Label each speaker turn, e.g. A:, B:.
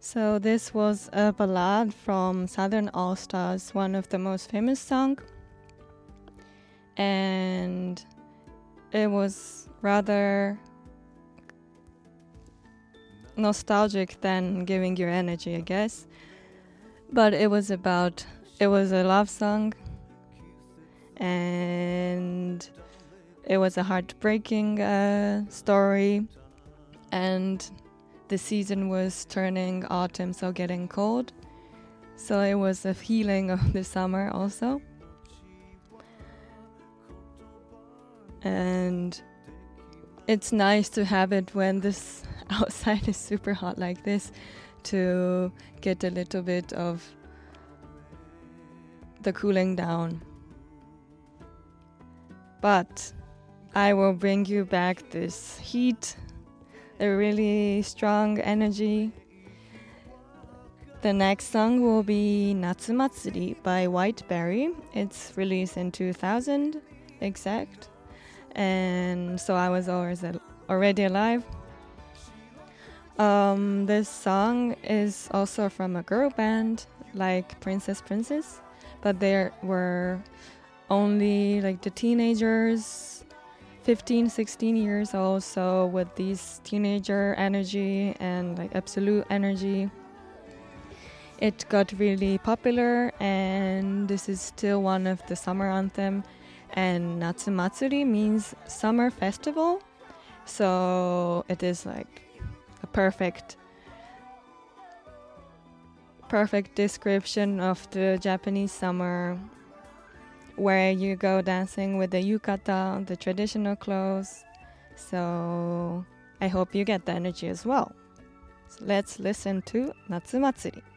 A: So this was a ballad from Southern All Stars, one of the most famous songs. And it was rather nostalgic than giving you energy, I guess. But it was a love song. And it was a heartbreaking story. And the season was turning autumn, so getting cold. So it was a feeling of the summer also. And it's nice to have it when this outside is super hot like this, to get a little bit of the cooling down. But I will bring you back this heat, a really strong energy. The next song will be Natsumatsuri by Whiteberry. It's released in 2000 exact. And so I was already alive. This song is also from a girl band like Princess, but there were only like the teenagers, 15, 16 years old, so with these teenager energy and like absolute energy, it got really popular, and this is still one of the summer anthem. And Natsumatsuri means summer festival, so it is like a perfect description of the Japanese summer, where you go dancing with the yukata, the traditional clothes. So I hope you get the energy as well. So let's listen to Natsumatsuri.